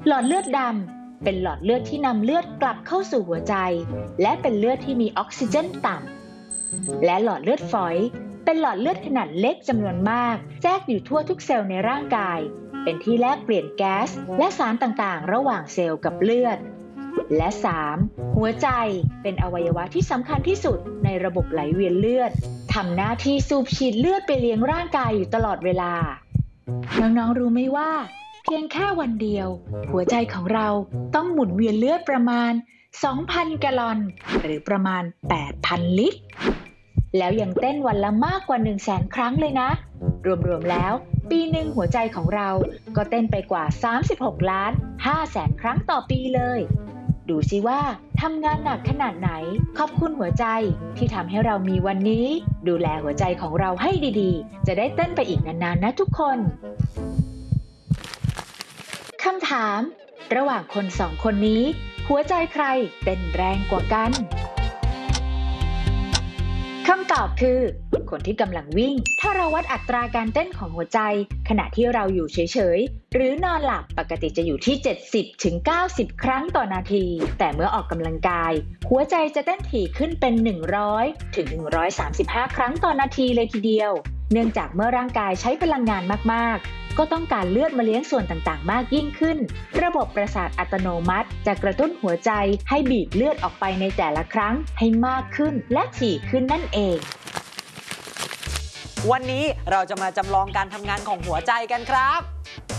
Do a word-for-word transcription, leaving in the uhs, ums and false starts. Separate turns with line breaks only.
หลอดเลือดดำเป็นหลอดเลือดที่นำเลือดกลับเข้าสู่หัวใจและเป็นเลือดที่มีออกซิเจนต่ำและหลอดเลือดฝอยเป็นหลอดเลือดขนาดเล็กจำนวนมากแทรกอยู่ทั่วทุกเซลล์ในร่างกายเป็นที่แลกเปลี่ยนแก๊สและสารต่างๆระหว่างเซลล์กับเลือดและสามหัวใจเป็นอวัยวะที่สำคัญที่สุดในระบบไหลเวียนเลือดทำหน้าที่สูบฉีดเลือดไปเลี้ยงร่างกายอยู่ตลอดเวลาน้องๆรู้ไหมว่าเพียงแค่วันเดียวหัวใจของเราต้องหมุนเวียนเลือดประมาณ สองพัน แกลลอนหรือประมาณ แปดพัน ลิตรแล้วยังเต้นวันละมากกว่า หนึ่งแสน ครั้งเลยนะรวมๆแล้วปีหนึ่งหัวใจของเราก็เต้นไปกว่า สามสิบหกล้านห้าแสน ครั้งต่อปีเลยดูสิว่าทำงานหนักขนาดไหนขอบคุณหัวใจที่ทำให้เรามีวันนี้ดูแลหัวใจของเราให้ดีๆจะได้เต้นไปอีกนานๆนะทุกคนคำถามระหว่างคนสองคนนี้หัวใจใครเต้นแรงกว่ากันคำตอบคือคนที่กำลังวิ่งถ้าเราวัดอัตราการเต้นของหัวใจขณะที่เราอยู่เฉยๆหรือนอนหลับปกติจะอยู่ที่ เจ็ดสิบถึงเก้าสิบ ครั้งต่อนาทีแต่เมื่อออกกำลังกายหัวใจจะเต้นถี่ขึ้นเป็น หนึ่งร้อยถึงหนึ่งร้อยสามสิบห้า ครั้งต่อนาทีเลยทีเดียวเนื่องจากเมื่อร่างกายใช้พลังงานมากๆก็ต้องการเลือดมาเลี้ยงส่วนต่างๆมากยิ่งขึ้นระบบประสาทอัตโนมัติจะกระตุ้นหัวใจให้บีบเลือดออกไปในแต่ละครั้งให้มากขึ้นและถี่ขึ้นนั่นเอง
วันนี้เราจะมาจำลองการทำงานของหัวใจกันครับ